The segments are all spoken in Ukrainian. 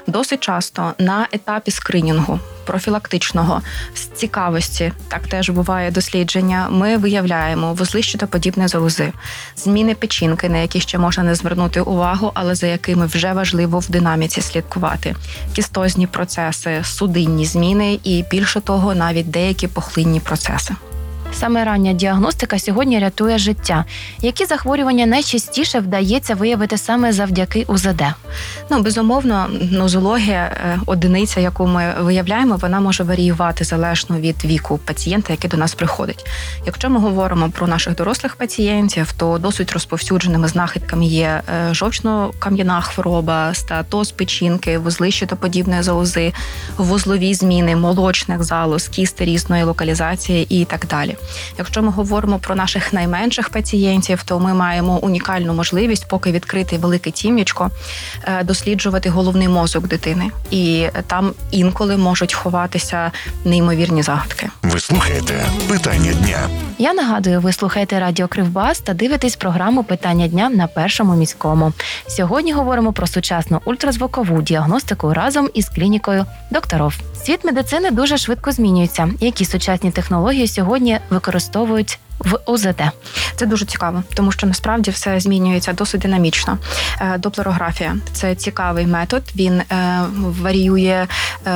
Досить часто на етапі скринінгу профілактичного, з цікавості, так теж буває дослідження, ми виявляємо вузли щитоподібної залози, зміни печінки, на які ще можна не звернути увагу, але за якими вже важливо в динаміці слідкувати, кістозні процеси, судинні зміни і, більше того, навіть деякі пухлинні процеси. Саме рання діагностика сьогодні рятує життя. Які захворювання найчастіше вдається виявити саме завдяки УЗД? Безумовно, нозологія, одиниця, яку ми виявляємо, вона може варіювати залежно від віку пацієнта, який до нас приходить. Якщо ми говоримо про наших дорослих пацієнтів, то досить розповсюдженими знахідками є жовчно-кам'яна хвороба, стеатоз печінки, вузли щитоподібної залози, вузлові зміни молочних залоз, кісти різної локалізації і так далі. Якщо ми говоримо про наших найменших пацієнтів, то ми маємо унікальну можливість, поки відкрити велике тім'ячко, досліджувати головний мозок дитини. І там інколи можуть ховатися неймовірні загадки. Ви слухаєте «Питання дня». Я нагадую, ви слухаєте радіо Кривбас та дивитесь програму «Питання дня» на Першому міському. Сьогодні говоримо про сучасну ультразвукову діагностику разом із клінікою «Докторов». Світ медицини дуже швидко змінюється. Які сучасні технології сьогодні використовують в УЗД? Це дуже цікаво, тому що насправді все змінюється досить динамічно. Доплерографія – це цікавий метод, він варіює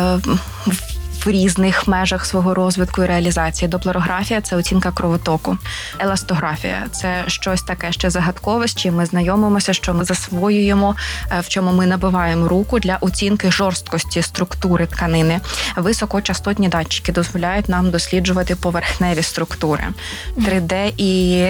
в різних межах свого розвитку і реалізації. Доплерографія – це оцінка кровотоку. Еластографія – це щось таке ще загадкове, з чим ми знайомимося, що ми засвоюємо, в чому ми набиваємо руку для оцінки жорсткості структури тканини. Високочастотні датчики дозволяють нам досліджувати поверхневі структури. 3D і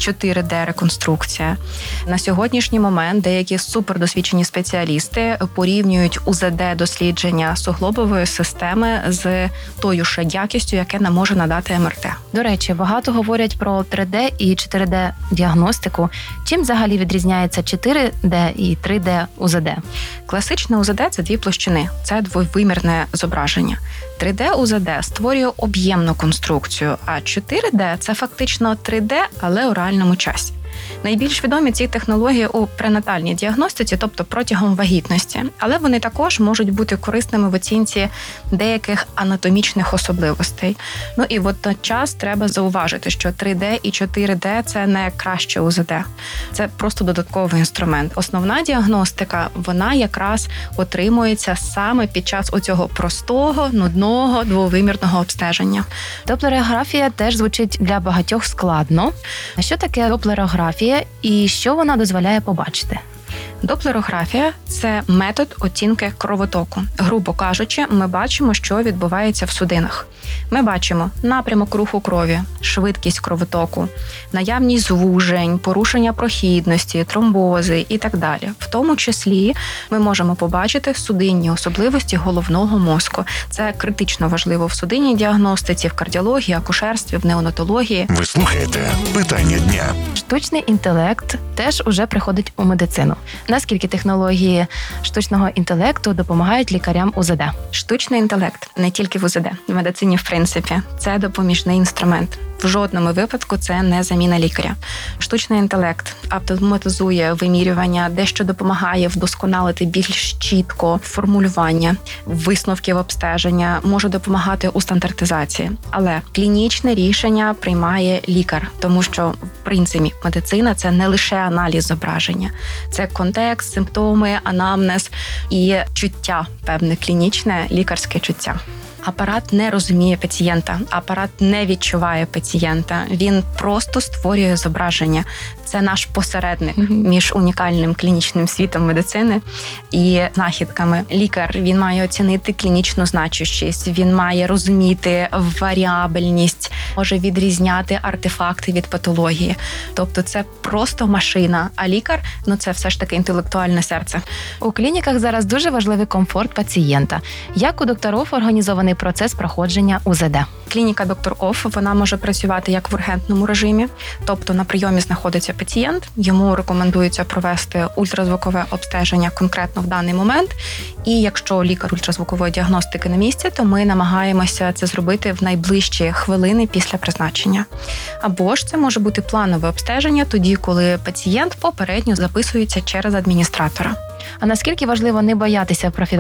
4D реконструкція. На сьогоднішній момент деякі супердосвідчені спеціалісти порівнюють УЗД-дослідження суглобової системи з тою ж якістю, яке нам може надати МРТ. До речі, багато говорять про 3D і 4D-діагностику. Чим взагалі відрізняється 4D і 3D УЗД? Класичне УЗД – це дві площини, це двовимірне зображення. 3D УЗД створює об'ємну конструкцію, а 4D – це фактично 3D, але у реальному часі. Найбільш відомі ці технології у пренатальній діагностиці, тобто протягом вагітності, але вони також можуть бути корисними в оцінці деяких анатомічних особливостей. І водночас треба зауважити, що 3D і 4D – це не краще УЗД. Це просто додатковий інструмент. Основна діагностика, вона якраз отримується саме під час оцього простого, нудного, двовимірного обстеження. Доплерографія теж звучить для багатьох складно. Що таке доплерографія і що вона дозволяє побачити? Доплерографія – це метод оцінки кровотоку. Грубо кажучи, ми бачимо, що відбувається в судинах. Ми бачимо напрямок руху крові, швидкість кровотоку, наявність звужень, порушення прохідності, тромбози і так далі. В тому числі ми можемо побачити судинні особливості головного мозку. Це критично важливо в судинній діагностиці, в кардіології, акушерстві, в неонатології. Ви слухаєте «Питання дня». Штучний інтелект теж уже приходить у медицину. Наскільки технології штучного інтелекту допомагають лікарям УЗД? Штучний інтелект не тільки в УЗД, в медицині в принципі. Це допоміжний інструмент. В жодному випадку це не заміна лікаря. Штучний інтелект автоматизує вимірювання, дещо допомагає вдосконалити більш чітко формулювання висновків обстеження, може допомагати у стандартизації. Але клінічне рішення приймає лікар, тому що, в принципі, медицина – це не лише аналіз зображення. Це контекст, симптоми, анамнез і чуття, певне клінічне лікарське чуття. Апарат не розуміє пацієнта, апарат не відчуває пацієнта, він просто створює зображення. Це наш посередник між унікальним клінічним світом медицини і знахідками. Лікар, він має оцінити клінічну значущість, він має розуміти варіабельність, може відрізняти артефакти від патології. Тобто це просто машина, а лікар – це все ж таки інтелектуальне серце. У клініках зараз дуже важливий комфорт пацієнта. Як у докторів організований процес проходження УЗД? Клініка «Докторов», вона може працювати як в ургентному режимі, тобто на прийомі знаходиться пацієнт, йому рекомендується провести ультразвукове обстеження конкретно в даний момент, і якщо лікар ультразвукової діагностики на місці, то ми намагаємося це зробити в найближчі хвилини після призначення. Або ж це може бути планове обстеження тоді, коли пацієнт попередньо записується через адміністратора. А наскільки важливо не боятися